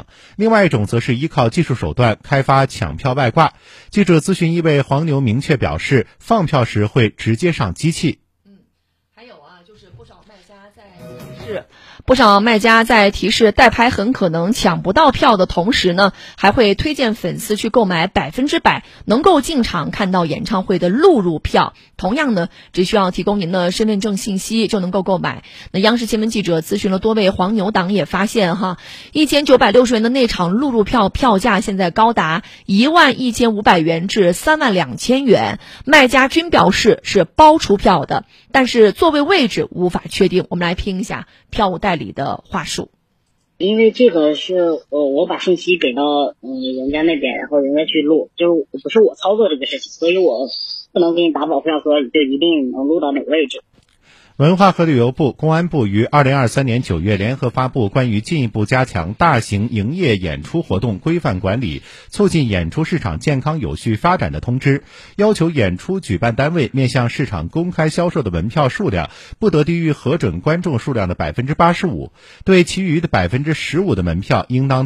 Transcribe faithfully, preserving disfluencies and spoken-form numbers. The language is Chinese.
另外一种则是依靠技术手段开发抢票外挂。记者咨询一位黄牛，明确表示放票时会直接上机器。 嗯，还有啊，就是不少卖家在提示，不少卖家在提示代拍很可能抢不到票的同时呢，还会推荐粉丝去购买百分之百能够进场看到演唱会的录入票。同样呢，只需要提供您的身份证信息就能够购买。那央视新闻记者咨询了多位黄牛党，也发现哈，一千九百六十元的那场录入票票价现在高达一万一千五百元至三万两千元，卖家均表示是包出票的，但是座位位置无法确定。我们来听一下票务代理的话术。 因为这个是呃我把信息给到嗯人家那边，然后人家去录，就是不是我操作这个事情，所以我不能给你打保票说就一定能录到哪个位置。 文化和旅游部、公安部于二零二三年九月联合发布关于进一步加强大型营业演出活动规范管理，促进演出市场健康有序发展的通知，要求演出举办单位面向市场公开销售的门票数量不得低于核准观众数量的百分之八十五，对其余的百分之十五的门票应当